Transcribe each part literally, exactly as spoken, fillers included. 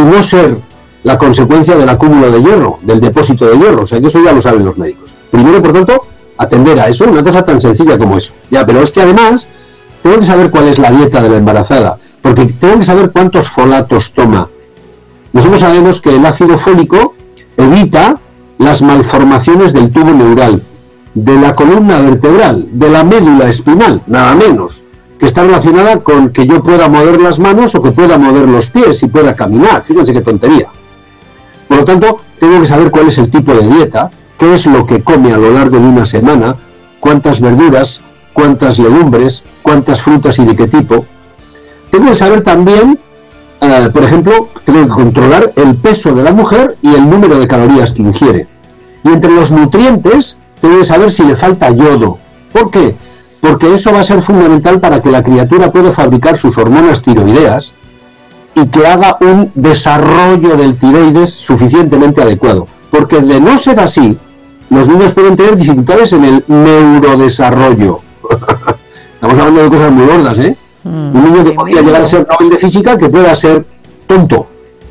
no ser la consecuencia del acúmulo de hierro, del depósito de hierro. O sea que eso ya lo saben los médicos. Primero, por tanto, atender a eso, una cosa tan sencilla como eso. Ya, pero es que además tengo que saber cuál es la dieta de la embarazada, porque tengo que saber cuántos folatos toma. Nosotros sabemos que el ácido fólico evita las malformaciones del tubo neural, de la columna vertebral, de la médula espinal, nada menos, que está relacionada con que yo pueda mover las manos o que pueda mover los pies y pueda caminar. Fíjense qué tontería. Por lo tanto, tengo que saber cuál es el tipo de dieta, qué es lo que come a lo largo de una semana, cuántas verduras, cuántas legumbres, cuántas frutas y de qué tipo. Tengo que saber también, eh, por ejemplo, tengo que controlar el peso de la mujer y el número de calorías que ingiere. Y entre los nutrientes, tengo que saber si le falta yodo. ¿Por qué? Porque eso va a ser fundamental para que la criatura pueda fabricar sus hormonas tiroideas y que haga un desarrollo del tiroides suficientemente adecuado. Porque de no ser así, los niños pueden tener dificultades en el neurodesarrollo. Estamos hablando de cosas muy gordas, ¿eh? Mm, un niño que podría llegar a ser Nobel de física, que pueda ser tonto.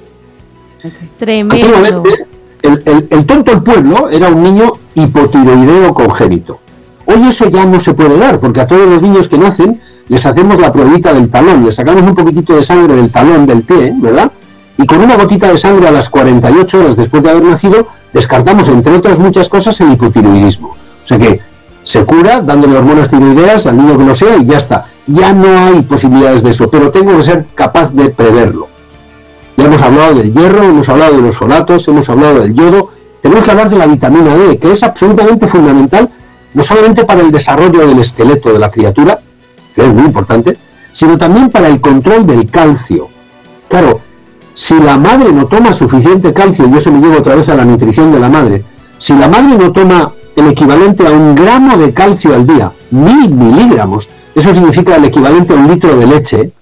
Tremendo. Antiguamente, el, el, el tonto del pueblo era un niño hipotiroideo congénito. Hoy eso ya no se puede dar, porque a todos los niños que nacen les hacemos la pruebita del talón, les sacamos un poquitito de sangre del talón del pie, ¿verdad? Y con una gotita de sangre a las cuarenta y ocho horas después de haber nacido, descartamos, entre otras muchas cosas, el hipotiroidismo. O sea que se cura dándole hormonas tiroideas al niño que lo sea y ya está. Ya no hay posibilidades de eso, pero tengo que ser capaz de preverlo. Ya hemos hablado del hierro, hemos hablado de los folatos, hemos hablado del yodo. Tenemos que hablar de la vitamina D, que es absolutamente fundamental, no solamente para el desarrollo del esqueleto de la criatura, que es muy importante, sino también para el control del calcio. Claro, si la madre no toma suficiente calcio, y eso me lleva otra vez a la nutrición de la madre, si la madre no toma el equivalente a un gramo de calcio al día, mil miligramos, eso significa el equivalente a un litro de leche,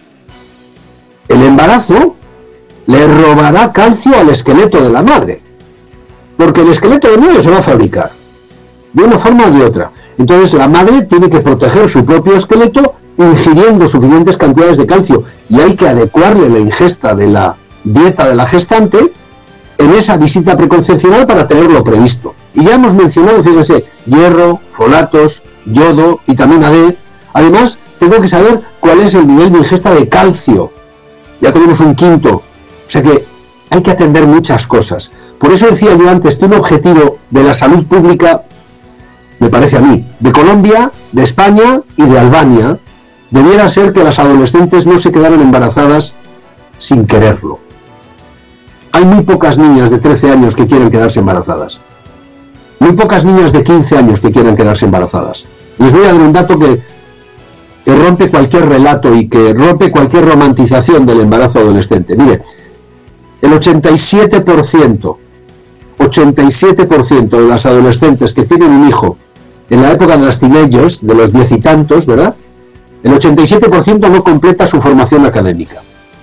el embarazo le robará calcio al esqueleto de la madre, porque el esqueleto del niño se va a fabricar, de una forma o de otra. Entonces la madre tiene que proteger su propio esqueleto ingiriendo suficientes cantidades de calcio, y hay que adecuarle la ingesta de la dieta de la gestante en esa visita preconcepcional para tenerlo previsto. Y ya hemos mencionado, fíjense, hierro, folatos, yodo, vitamina D. Además, tengo que saber cuál es el nivel de ingesta de calcio. Ya tenemos un quinto. O sea que hay que atender muchas cosas. Por eso decía yo antes que un objetivo de la salud pública, me parece a mí, de Colombia, de España y de Albania, debiera ser que las adolescentes no se quedaran embarazadas sin quererlo. Hay muy pocas niñas de trece años que quieren quedarse embarazadas. Muy pocas niñas de quince años que quieren quedarse embarazadas. Les voy a dar un dato que, que rompe cualquier relato y que rompe cualquier romantización del embarazo adolescente. Mire, el ochenta y siete por ciento, ochenta y siete por ciento de las adolescentes que tienen un hijo en la época de las teenagers, de los diez y tantos, ¿verdad? El ochenta y siete por ciento no completa su formación académica.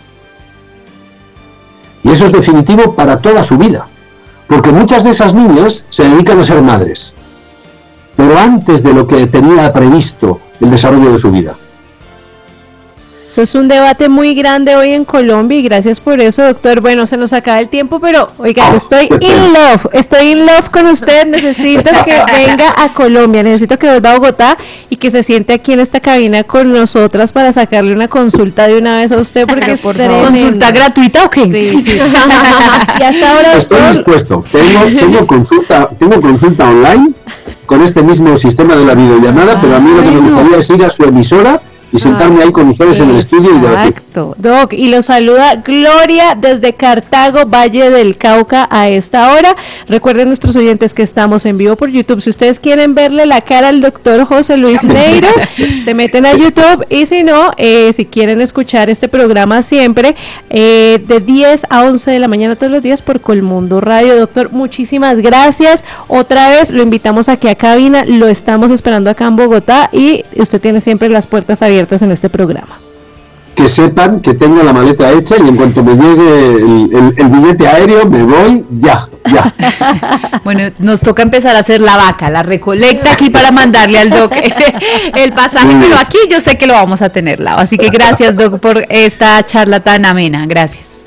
Y eso es definitivo para toda su vida, porque muchas de esas niñas se dedican a ser madres, pero antes de lo que tenía previsto el desarrollo de su vida. Eso es un debate muy grande hoy en Colombia y gracias por eso, doctor. Bueno, se nos acaba el tiempo, pero oiga, yo estoy in love, estoy in love con usted. Necesito que venga a Colombia, necesito que vuelva a Bogotá y que se siente aquí en esta cabina con nosotras para sacarle una consulta de una vez a usted, porque por favor. ¿Consulta gratuita o qué? Sí, sí. Y hasta ahora, estoy doctor, dispuesto. Tengo, tengo consulta, tengo consulta online con este mismo sistema de la videollamada, ah, pero a mí lo que me gustaría es ir a su emisora y sentarme ah, ahí con ustedes sí, en el estudio y debatir. Exacto, Doc, y los saluda Gloria desde Cartago, Valle del Cauca a esta hora. Recuerden nuestros oyentes que estamos en vivo por YouTube. Si ustedes quieren verle la cara al doctor José Luis Neiro, se meten a YouTube, y si no, eh, si quieren escuchar este programa siempre, eh, de diez a once de la mañana todos los días por Colmundo Radio. Doctor, muchísimas gracias. Otra vez lo invitamos aquí a cabina, lo estamos esperando acá en Bogotá y usted tiene siempre las puertas abiertas en este programa. Que sepan que tengo la maleta hecha y en cuanto me llegue el, el, el billete aéreo me voy ya, ya. Bueno, nos toca empezar a hacer la vaca, la recolecta aquí para mandarle al Doc el pasaje, pero aquí yo sé que lo vamos a tener, Lau. Así que gracias, Doc, por esta charla tan amena. Gracias.